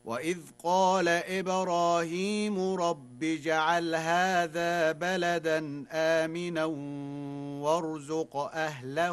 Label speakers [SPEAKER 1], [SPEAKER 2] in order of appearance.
[SPEAKER 1] وإذ قال إبراهيم رب اجعل هذا بلدا آمنا وارزق أهله